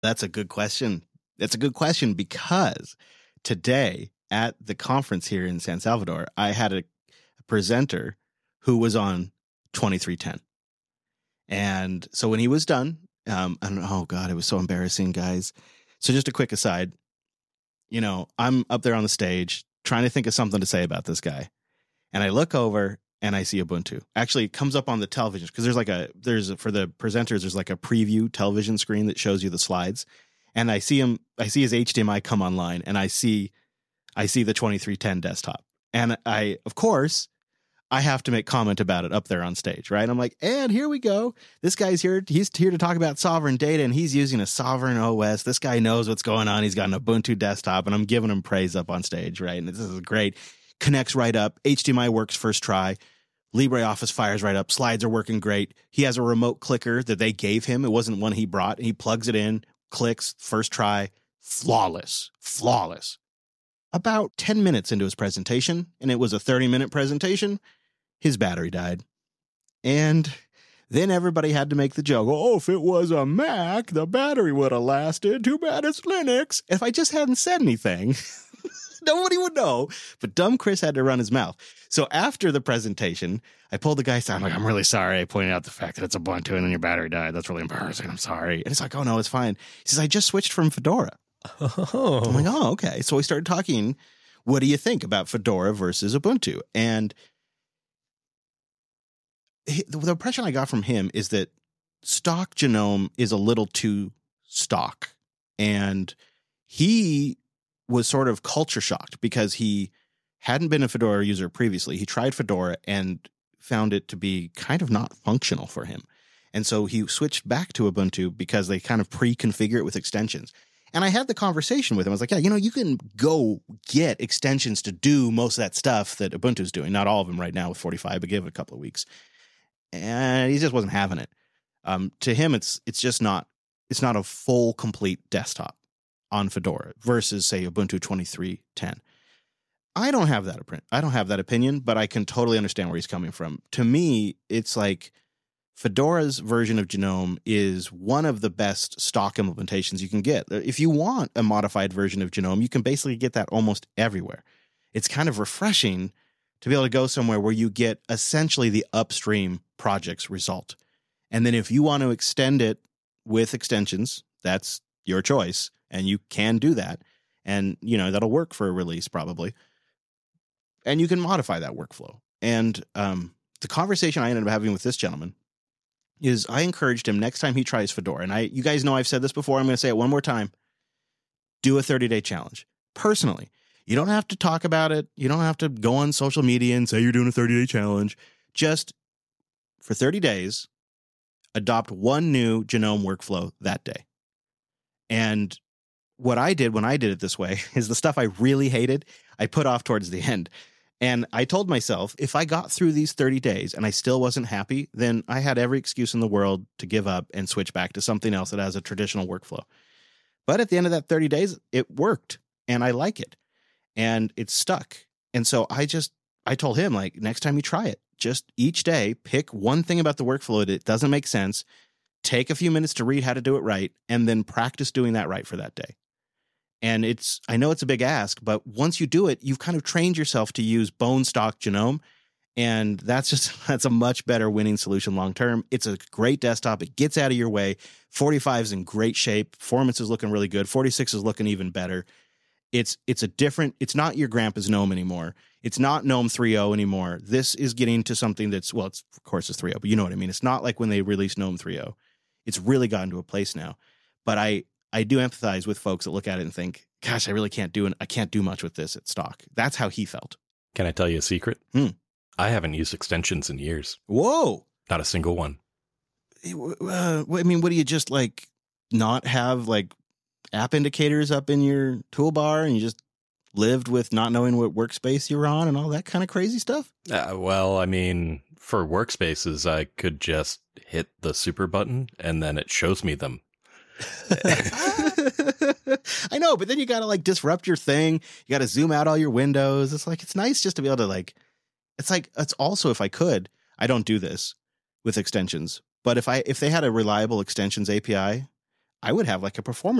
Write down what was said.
That's a good question. That's a good question because today at the conference here in San Salvador, I had a presenter who was on 2310. And so when he was done, oh God, it was so embarrassing, guys. So just a quick aside, I'm up there on the stage trying to think of something to say about this guy. And I look over and I see Ubuntu. Actually, it comes up on the television because for the presenters, there's like a preview television screen that shows you the slides. And I see his HDMI come online, and I see the 2310 desktop. And of course, I have to make comment about it up there on stage, right? I'm like, and here we go. This guy's here. He's here to talk about sovereign data, and he's using a sovereign OS. This guy knows what's going on. He's got an Ubuntu desktop, and I'm giving him praise up on stage, right? And this is great. Connects right up. HDMI works first try. LibreOffice fires right up. Slides are working great. He has a remote clicker that they gave him. It wasn't one he brought. He plugs it in, clicks, first try. Flawless. About 10 minutes into his presentation, and it was a 30-minute presentation, his battery died. And then everybody had to make the joke, oh, if it was a Mac, the battery would have lasted. Too bad it's Linux. If I just hadn't said anything, nobody would know. But dumb Chris had to run his mouth. So after the presentation, I pulled the guy aside. I'm like, I'm really sorry. I pointed out the fact that it's Ubuntu and then your battery died. That's really embarrassing. I'm sorry. And it's like, oh, no, it's fine. He says, I just switched from Fedora. Oh. I'm like, oh, okay. So we started talking, what do you think about Fedora versus Ubuntu? And the impression I got from him is that stock GNOME is a little too stock. And he was sort of culture shocked because he hadn't been a Fedora user previously. He tried Fedora and found it to be kind of not functional for him. And so he switched back to Ubuntu because they kind of pre-configure it with extensions. And I had the conversation with him. I was like, yeah, you can go get extensions to do most of that stuff that Ubuntu's doing. Not all of them right now with 45, but give it a couple of weeks. And he just wasn't having it. To him, it's not a full, complete desktop on Fedora versus, say, Ubuntu 23.10. I don't have that opinion, but I can totally understand where he's coming from. To me, it's like Fedora's version of GNOME is one of the best stock implementations you can get. If you want a modified version of GNOME, you can basically get that almost everywhere. It's kind of refreshing to be able to go somewhere where you get essentially the upstream project's result. And then if you want to extend it with extensions, that's your choice, and you can do that. And, that'll work for a release probably. And you can modify that workflow. And the conversation I ended up having with this gentleman is I encouraged him next time he tries Fedora, and you guys know I've said this before, I'm going to say it one more time, do a 30-day challenge. Personally, you don't have to talk about it. You don't have to go on social media and say you're doing a 30-day challenge. Just for 30 days, adopt one new GNOME workflow that day. And what I did when I did it this way is the stuff I really hated, I put off towards the end. And I told myself, if I got through these 30 days and I still wasn't happy, then I had every excuse in the world to give up and switch back to something else that has a traditional workflow. But at the end of that 30 days, it worked, and I like it, and it's stuck. And so I told him, like, next time you try it, just each day, pick one thing about the workflow that doesn't make sense, take a few minutes to read how to do it right, and then practice doing that right for that day. And I know it's a big ask, but once you do it, you've kind of trained yourself to use bone stock GNOME. And that's a much better winning solution long-term. It's a great desktop. It gets out of your way. 45 is in great shape. Performance is looking really good. 46 is looking even better. It's not your grandpa's GNOME anymore. It's not GNOME 3.0 anymore. This is getting to something that's, well, it's 3.0, but you know what I mean. It's not like when they released GNOME 3.0. It's really gotten to a place now. But I do empathize with folks that look at it and think, gosh, I can't do much with this at stock. That's how he felt. Can I tell you a secret? I haven't used extensions in years. Whoa. Not a single one. I mean, what do you just not have app indicators up in your toolbar and you just lived with not knowing what workspace you're on and all that kind of crazy stuff? Well, I mean, for workspaces, I could just hit the super button and then it shows me them. I know, but then you gotta disrupt your thing. You gotta zoom out all your windows. It's nice just to be able to it's also, if I could, I don't do this with extensions, but if they had a reliable extensions API, I would have like a performance